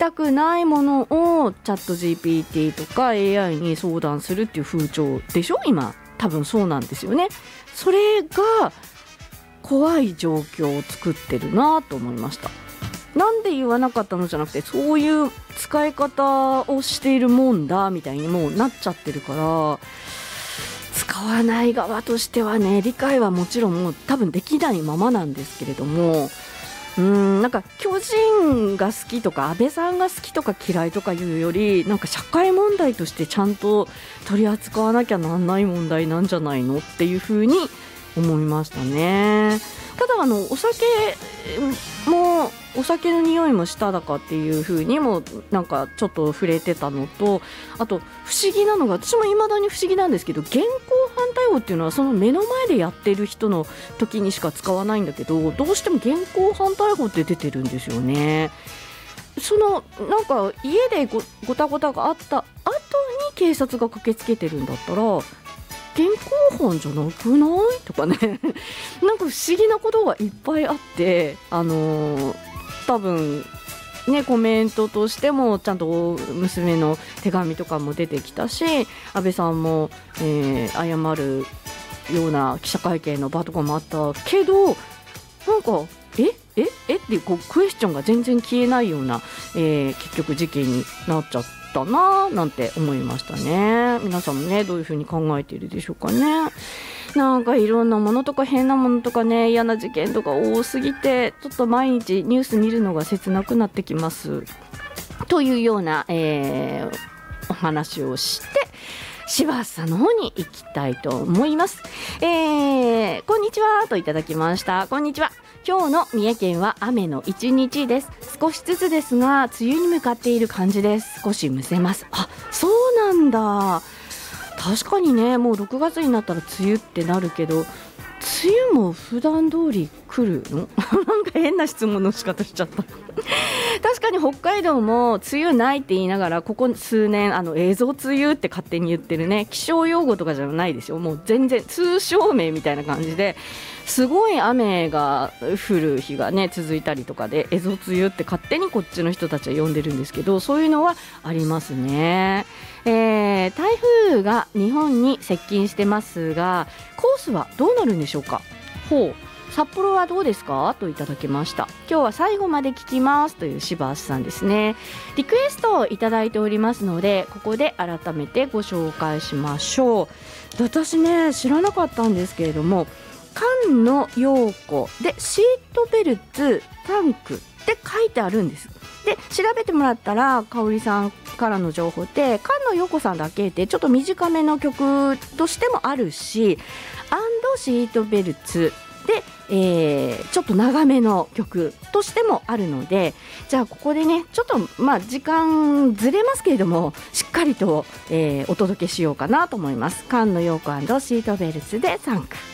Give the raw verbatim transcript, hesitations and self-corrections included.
たくないものをチャット ジーピーティー とか エーアイ に相談するっていう風潮でしょ今。多分そうなんですよね。それが怖い状況を作ってるなと思いました。なんで言わなかったのじゃなくて、そういう使い方をしているもんだみたいにもうなっちゃってるから、使わない側としてはね、理解はもちろんもう多分できないままなんですけれども、うーんなんか巨人が好きとか安倍さんが好きとか嫌いとかいうより、なんか社会問題としてちゃんと取り扱わなきゃなんない問題なんじゃないのっていうふうに思いましたね。ただあのお酒もお酒の匂いもしただかっていう風にもなんかちょっと触れてたのと、あと不思議なのが、私も未だに不思議なんですけど、現行犯逮捕っていうのはその目の前でやってる人の時にしか使わないんだけど、どうしても現行犯逮捕って出てるんですよね。そのなんか家で ご, ごたごたがあった後に警察が駆けつけてるんだったら現行犯じゃなくないとかねなんか不思議なことがいっぱいあって、あのー、多分ねコメントとしてもちゃんと娘の手紙とかも出てきたし、安倍さんも、えー、謝るような記者会見の場とかもあったけど、なんかえええっていうこうクエスチョンが全然消えないような、えー、結局事件になっちゃったななんて思いましたね。皆さんもねどういう風に考えているでしょうかね。なんかいろんなものとか変なものとかね、嫌な事件とか多すぎて、ちょっと毎日ニュース見るのが切なくなってきますというような、えー、お話をして柴田さんの方に行きたいと思います。えー、こんにちはといただきました。こんにちは。今日の三重県は雨の一日です。少しずつですが梅雨に向かっている感じです。少しむせます。あ、そうなんだ。確かにね、もうろくがつになったら梅雨ってなるけど、梅雨も普段通り来るのなんか変な質問の仕方しちゃった確かに北海道も梅雨ないって言いながら、ここ数年あの映像梅雨って勝手に言ってるね。気象用語とかじゃないですよ。もう全然通称名みたいな感じですごい雨が降る日がね続いたりとかで、映像梅雨って勝手にこっちの人たちは呼んでるんですけど、そういうのはありますね。えー、台風が日本に接近してますが、コースはどうなるんでしょうか。ほう、札幌はどうですかといただきました。今日は最後まで聞きますという柴橋さんですね。リクエストをいただいておりますので、ここで改めてご紹介しましょう。私ね知らなかったんですけれども、菅野陽子でシートベルツタンクって書いてあるんです。で調べてもらったら香織さんからの情報で、菅野陽子さんだけでちょっと短めの曲としてもあるし、アンドシートベルツで、えー、ちょっと長めの曲としてもあるので、じゃあここでねちょっとまあ時間ずれますけれどもしっかりと、えー、お届けしようかなと思います。菅野陽子&シートベルツでサンク。